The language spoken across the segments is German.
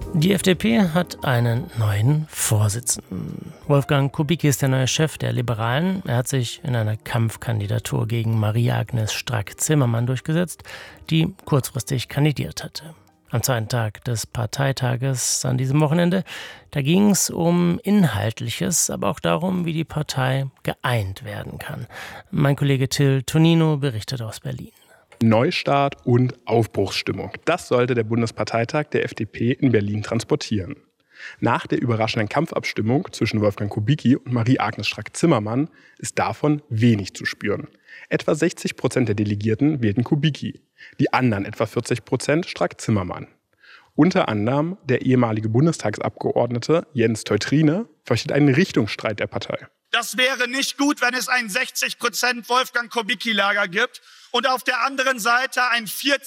Die FDP hat einen neuen Vorsitzenden. Wolfgang Kubicki ist der neue Chef der Liberalen. Er hat sich in einer Kampfkandidatur gegen Maria-Agnes Strack-Zimmermann durchgesetzt, die kurzfristig kandidiert hatte. Am zweiten Tag des Parteitages an diesem Wochenende, da ging es um Inhaltliches, aber auch darum, wie die Partei geeint werden kann. Mein Kollege Till Tonino berichtet aus Berlin. Neustart und Aufbruchsstimmung. Das sollte der Bundesparteitag der FDP in Berlin transportieren. Nach der überraschenden Kampfabstimmung zwischen Wolfgang Kubicki und Maria-Agnes Strack-Zimmermann ist davon wenig zu spüren. Etwa 60% der Delegierten wählten Kubicki, die anderen etwa 40% Strack-Zimmermann. Unter anderem der ehemalige Bundestagsabgeordnete Jens Teutrine fürchtet einen Richtungsstreit der Partei. Das wäre nicht gut, wenn es ein 60% Wolfgang Kubicki-Lager gibt und auf der anderen Seite ein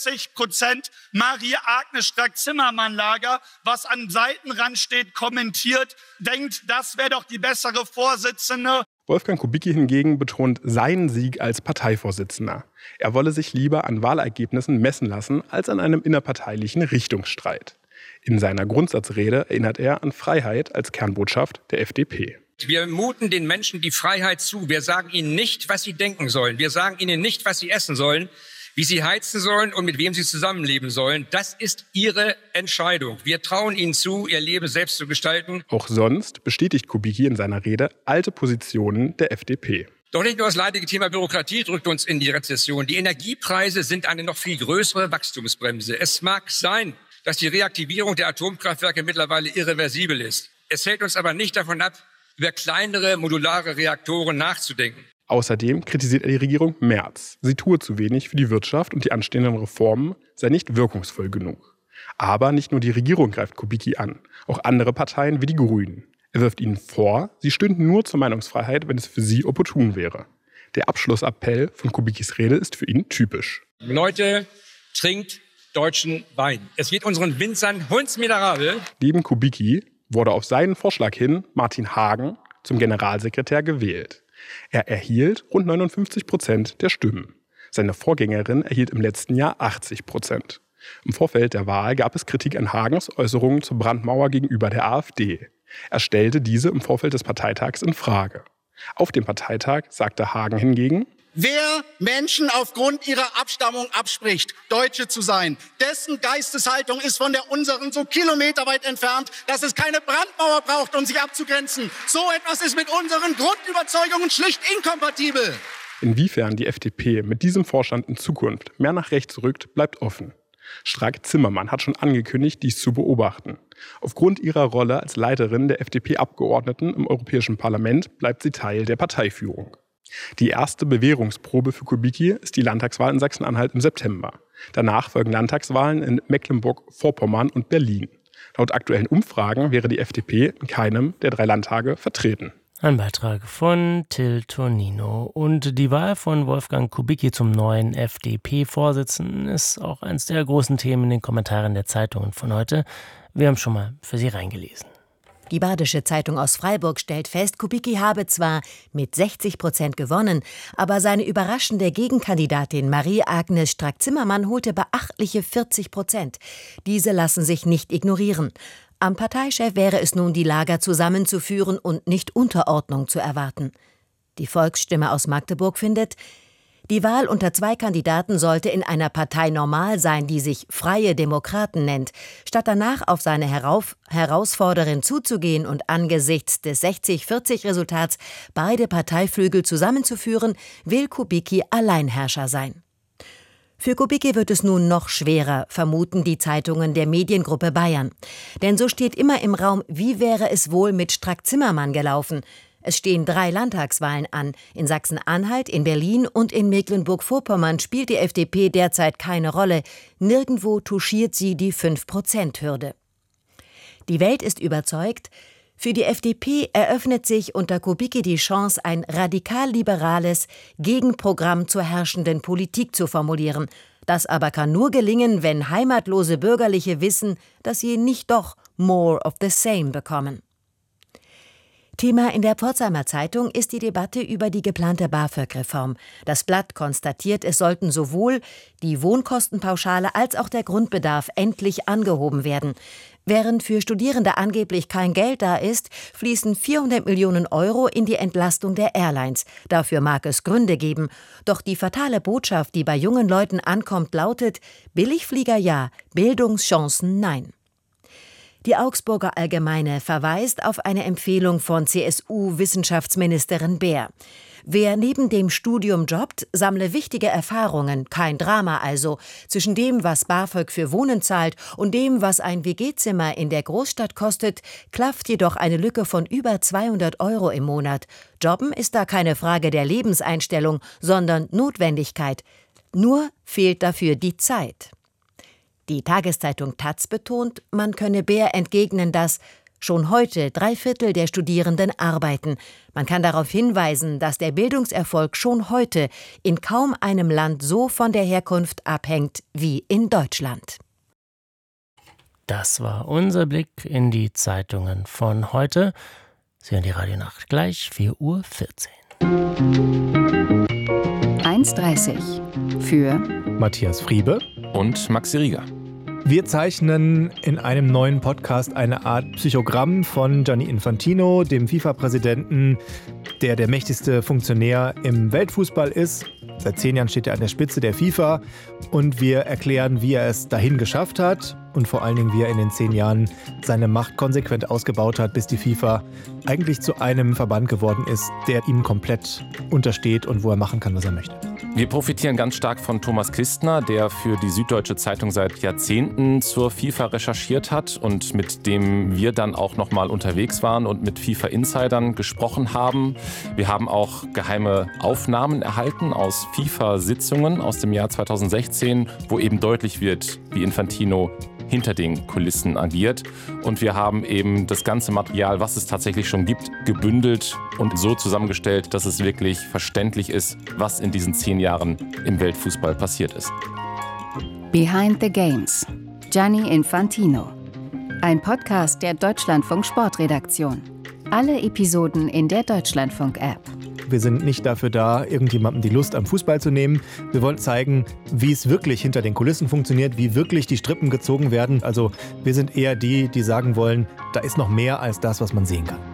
40% Maria-Agnes Strack-Zimmermann-Lager, was am Seitenrand steht, kommentiert, denkt, das wäre doch die bessere Vorsitzende. Wolfgang Kubicki hingegen betont seinen Sieg als Parteivorsitzender. Er wolle sich lieber an Wahlergebnissen messen lassen, als an einem innerparteilichen Richtungsstreit. In seiner Grundsatzrede erinnert er an Freiheit als Kernbotschaft der FDP. Wir muten den Menschen die Freiheit zu. Wir sagen ihnen nicht, was sie denken sollen. Wir sagen ihnen nicht, was sie essen sollen, wie sie heizen sollen und mit wem sie zusammenleben sollen. Das ist ihre Entscheidung. Wir trauen ihnen zu, ihr Leben selbst zu gestalten. Auch sonst bestätigt Kubicki in seiner Rede alte Positionen der FDP. Doch nicht nur das leidige Thema Bürokratie drückt uns in die Rezession. Die Energiepreise sind eine noch viel größere Wachstumsbremse. Es mag sein, dass die Reaktivierung der Atomkraftwerke mittlerweile irreversibel ist. Es hält uns aber nicht davon ab, über kleinere modulare Reaktoren nachzudenken. Außerdem kritisiert er die Regierung Merz. Sie tue zu wenig für die Wirtschaft und die anstehenden Reformen sei nicht wirkungsvoll genug. Aber nicht nur die Regierung greift Kubicki an, auch andere Parteien wie die Grünen. Er wirft ihnen vor, sie stünden nur zur Meinungsfreiheit, wenn es für sie opportun wäre. Der Abschlussappell von Kubickis Rede ist für ihn typisch. Leute, trinkt deutschen Wein. Es geht unseren Winzern hundsmiserabel. Neben Kubicki wurde auf seinen Vorschlag hin Martin Hagen zum Generalsekretär gewählt. Er erhielt rund 59% der Stimmen. Seine Vorgängerin erhielt im letzten Jahr 80%. Im Vorfeld der Wahl gab es Kritik an Hagens Äußerungen zur Brandmauer gegenüber der AfD. Er stellte diese im Vorfeld des Parteitags in Frage. Auf dem Parteitag sagte Hagen hingegen: Wer Menschen aufgrund ihrer Abstammung abspricht, Deutsche zu sein, dessen Geisteshaltung ist von der unseren so kilometerweit entfernt, dass es keine Brandmauer braucht, um sich abzugrenzen. So etwas ist mit unseren Grundüberzeugungen schlicht inkompatibel. Inwiefern die FDP mit diesem Vorstand in Zukunft mehr nach rechts rückt, bleibt offen. Strack-Zimmermann hat schon angekündigt, dies zu beobachten. Aufgrund ihrer Rolle als Leiterin der FDP-Abgeordneten im Europäischen Parlament bleibt sie Teil der Parteiführung. Die erste Bewährungsprobe für Kubicki ist die Landtagswahl in Sachsen-Anhalt im September. Danach folgen Landtagswahlen in Mecklenburg-Vorpommern und Berlin. Laut aktuellen Umfragen wäre die FDP in keinem der 3 Landtage vertreten. Ein Beitrag von Till Tonino. Und die Wahl von Wolfgang Kubicki zum neuen FDP-Vorsitzenden ist auch eines der großen Themen in den Kommentaren der Zeitungen von heute. Wir haben schon mal für Sie reingelesen. Die Badische Zeitung aus Freiburg stellt fest, Kubicki habe zwar mit 60% gewonnen, aber seine überraschende Gegenkandidatin Maria-Agnes Strack-Zimmermann holte beachtliche 40%. Diese lassen sich nicht ignorieren. Am Parteichef wäre es nun, die Lager zusammenzuführen und nicht Unterordnung zu erwarten. Die Volksstimme aus Magdeburg findet, die Wahl unter 2 Kandidaten sollte in einer Partei normal sein, die sich Freie Demokraten nennt. Statt danach auf seine Herausforderin zuzugehen und angesichts des 60-40-Resultats beide Parteiflügel zusammenzuführen, will Kubicki Alleinherrscher sein. Für Kubicki wird es nun noch schwerer, vermuten die Zeitungen der Mediengruppe Bayern. Denn so steht immer im Raum, wie wäre es wohl mit Strack-Zimmermann gelaufen? Es stehen 3 Landtagswahlen an. In Sachsen-Anhalt, in Berlin und in Mecklenburg-Vorpommern spielt die FDP derzeit keine Rolle. Nirgendwo touchiert sie die 5%-Hürde. Die Welt ist überzeugt, für die FDP eröffnet sich unter Kubicki die Chance, ein radikal-liberales Gegenprogramm zur herrschenden Politik zu formulieren. Das aber kann nur gelingen, wenn heimatlose Bürgerliche wissen, dass sie nicht doch more of the same bekommen. Thema in der Pforzheimer Zeitung ist die Debatte über die geplante BAföG-Reform. Das Blatt konstatiert, es sollten sowohl die Wohnkostenpauschale als auch der Grundbedarf endlich angehoben werden. Während für Studierende angeblich kein Geld da ist, fließen 400 Millionen Euro in die Entlastung der Airlines. Dafür mag es Gründe geben. Doch die fatale Botschaft, die bei jungen Leuten ankommt, lautet: Billigflieger ja, Bildungschancen nein. Die Augsburger Allgemeine verweist auf eine Empfehlung von CSU-Wissenschaftsministerin Beer. Wer neben dem Studium jobbt, sammle wichtige Erfahrungen, kein Drama also, zwischen dem, was BAföG für Wohnen zahlt und dem, was ein WG-Zimmer in der Großstadt kostet, klafft jedoch eine Lücke von über 200 Euro im Monat. Jobben ist da keine Frage der Lebenseinstellung, sondern Notwendigkeit. Nur fehlt dafür die Zeit. Die Tageszeitung taz betont, man könne Beer entgegnen, dass schon heute 3/4 der Studierenden arbeiten. Man kann darauf hinweisen, dass der Bildungserfolg schon heute in kaum einem Land so von der Herkunft abhängt wie in Deutschland. Das war unser Blick in die Zeitungen von heute. Sie hören die Radionacht gleich, 4:14 Uhr. 1:30 für Matthias Friebe und Maxi Rieger. Wir zeichnen in einem neuen Podcast eine Art Psychogramm von Gianni Infantino, dem FIFA-Präsidenten, der mächtigste Funktionär im Weltfußball ist. Seit 10 Jahren steht er an der Spitze der FIFA und wir erklären, wie er es dahin geschafft hat und vor allen Dingen, wie er in den 10 Jahren seine Macht konsequent ausgebaut hat, bis die FIFA eigentlich zu einem Verband geworden ist, der ihm komplett untersteht und wo er machen kann, was er möchte. Wir profitieren ganz stark von Thomas Kistner, der für die Süddeutsche Zeitung seit Jahrzehnten zur FIFA recherchiert hat und mit dem wir dann auch nochmal unterwegs waren und mit FIFA-Insidern gesprochen haben. Wir haben auch geheime Aufnahmen erhalten aus FIFA-Sitzungen aus dem Jahr 2016, wo eben deutlich wird, wie Infantino hinter den Kulissen agiert. Und wir haben eben das ganze Material, was es tatsächlich schon gibt, gebündelt und so zusammengestellt, dass es wirklich verständlich ist, was in diesen 10 Jahren im Weltfußball passiert ist. Behind the Games. Gianni Infantino. Ein Podcast der Deutschlandfunk Sportredaktion. Alle Episoden in der Deutschlandfunk-App. Wir sind nicht dafür da, irgendjemandem die Lust am Fußball zu nehmen. Wir wollen zeigen, wie es wirklich hinter den Kulissen funktioniert, wie wirklich die Strippen gezogen werden. Also wir sind eher die sagen wollen, da ist noch mehr als das, was man sehen kann.